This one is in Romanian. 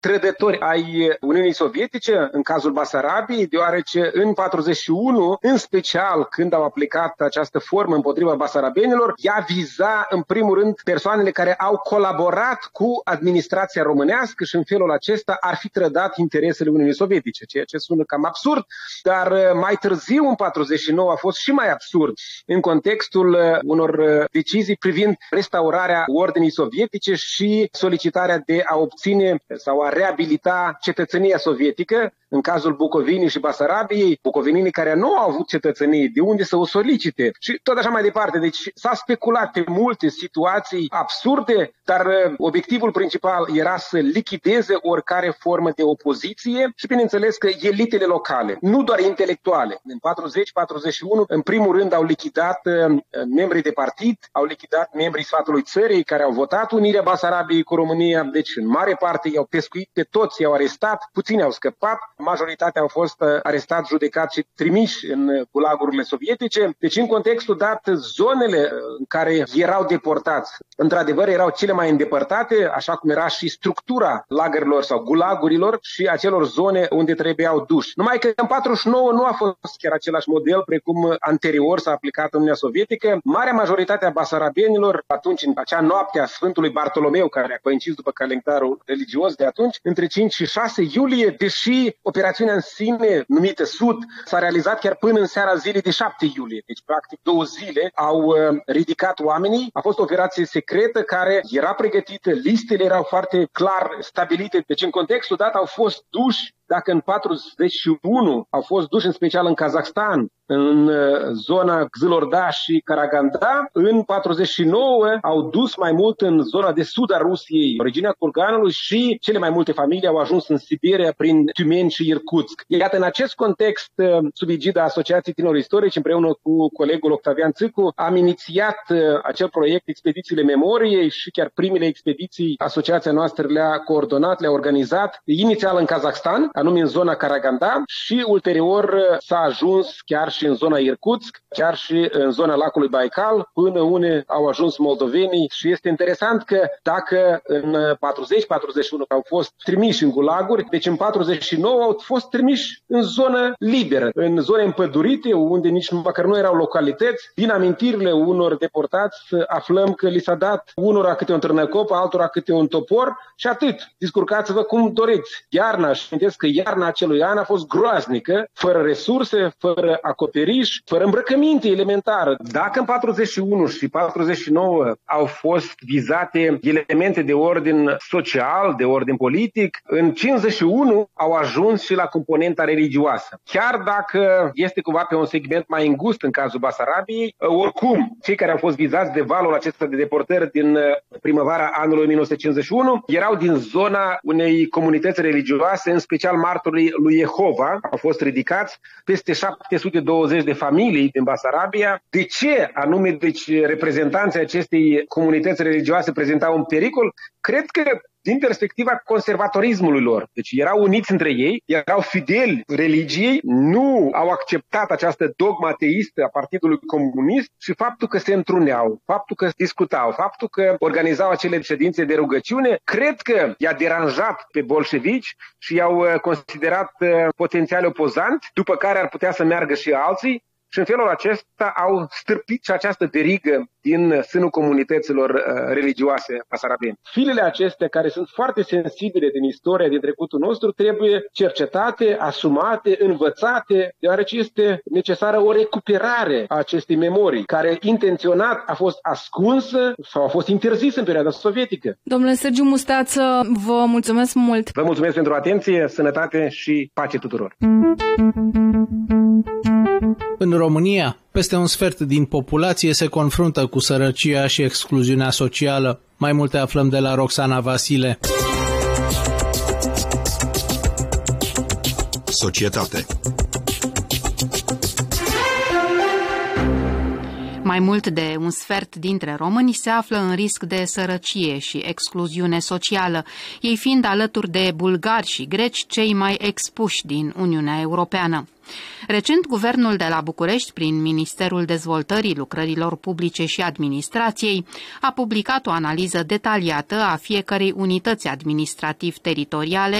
trădători ai Uniunii Sovietice, în cazul Basarabiei, deoarece în 41, în special când au aplicat această formă împotriva basarabenilor, ea viza în primul rând persoanele care au colaborat cu administrația românească și în felul acesta ar fi trădat interesele Uniunii Sovietice, ceea ce sună cam absurd, dar mai târziu, în 49, a fost și mai absurd în contextul unor decizii privind restaurarea ordinii sovietice și solicitarea de a obține sau a reabilita cetățenia sovietică, în cazul Bucovinii și Basarabiei, bucovinii care nu au avut cetățenie, de unde să o solicite și tot așa mai departe. Deci s-a speculat pe multe situații absurde, dar obiectivul principal era să lichideze oricare formă de opoziție și bineînțeles că elitele locale, nu doar intelectuale. În 40-41, în primul rând au lichidat membrii de partid, au lichidat membrii Sfatului Țării care au votat unirea Basarabiei cu România, deci în mare parte i-au pescuit pe toți, i-au arestat, puțini au scăpat, majoritatea au fost arestați, judecați și trimiși în gulagurile sovietice. Deci în contextul dat, zonele în care erau deportați, într-adevăr erau cele mai îndepărtate, așa cum era și structura lagărilor sau gulagurilor și acelor zone unde trebuiau duși. Numai că în 49 nu a fost chiar același model precum anterior s-a aplicat în Uniunea Sovietică. Marea majoritate a basarabienilor, atunci în acea noapte a Sfântului Bartolomeu, care a coincis după calendarul religios de atunci, între 5 și 6 iulie, deși operațiunea în sine, numită Sud, s-a realizat chiar până în seara zilei de 7 iulie. Deci, practic, 2 zile au ridicat oamenii. A fost o operație secretă care era pregătită, listele erau foarte clar stabilite. Deci, în contextul dat, au fost duși, dacă în 41 au fost duși în special în Kazakhstan, în zona Gzilorda și Karaganda, în 49 au dus mai mult în zona de sud a Rusiei, regiunea Kurganului și cele mai multe familii au ajuns în Siberia prin Tümeni și Irkutsk. Iată, în acest context, sub egida Asociației Tineri Istorici, împreună cu colegul Octavian Țâcu, am inițiat acel proiect Expedițiile Memoriei și chiar primele expediții asociația noastră le-a coordonat, le-a organizat, inițial în Kazakhstan, anume în zona Karaganda și ulterior s-a ajuns chiar și în zona Irkutsk, chiar și în zona lacului Baikal, până unde au ajuns moldovenii și este interesant că dacă în 40-41 au fost trimiși în gulaguri, deci în 49 au fost trimiși în zonă liberă, în zone împădurite, unde nici măcar nu erau localități. Din amintirile unor deportați aflăm că li s-a dat unora câte un târnăcop, altora câte un topor și atât. Descurcați-vă cum doriți. Iarna, și amintesc că iarna acelui an a fost groaznică, fără resurse, fără acoperiș, fără îmbrăcăminte elementară. Dacă în 41 și 49 au fost vizate elemente de ordin social, de ordin politic, în 51 au ajuns și la componenta religioasă. Chiar dacă este cumva pe un segment mai îngust în cazul Basarabiei, oricum, cei care au fost vizați de valul acesta de deportări din primăvara anului 1951 erau din zona unei comunități religioase, în special martorii lui Jehova. Au fost ridicați peste 720 de familii din Basarabia. De ce anume reprezentanții acestei comunități religioase prezentau un pericol? Cred că din perspectiva conservatorismului lor. Deci erau uniți între ei, erau fideli religiei, nu au acceptat această dogmă ateistă a Partidului Comunist și faptul că se întruneau, faptul că discutau, faptul că organizau acele ședințe de rugăciune, cred că i-a deranjat pe bolșevici și i-au considerat potențiali opozanți, după care ar putea să meargă și alții. Și în felul acesta au stârpit și această verigă din sânul comunităților religioase basarabene. Filele acestea, care sunt foarte sensibile din istoria, din trecutul nostru, trebuie cercetate, asumate, învățate, deoarece este necesară o recuperare a acestei memorii, care intenționat a fost ascunsă sau a fost interzisă în perioada sovietică. Domnule Sergiu Mustață, vă mulțumesc mult! Vă mulțumesc pentru atenție, sănătate și pace tuturor! În România, peste un sfert din populație se confruntă cu sărăcia și excluziunea socială. Mai multe aflăm de la Roxana Vasile. Societate. Mai mult de un sfert dintre români se află în risc de sărăcie și excluziune socială, ei fiind alături de bulgari și greci cei mai expuși din Uniunea Europeană. Recent, guvernul de la București, prin Ministerul Dezvoltării Lucrărilor Publice și Administrației, a publicat o analiză detaliată a fiecărei unități administrativ-teritoriale